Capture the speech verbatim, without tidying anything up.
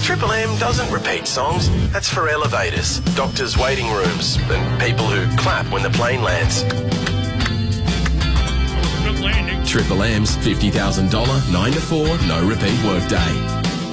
Triple M doesn't repeat songs. That's for elevators, doctors' waiting rooms, and people who clap when the plane lands. Good landing. Triple M's fifty thousand dollars nine to four no repeat workday.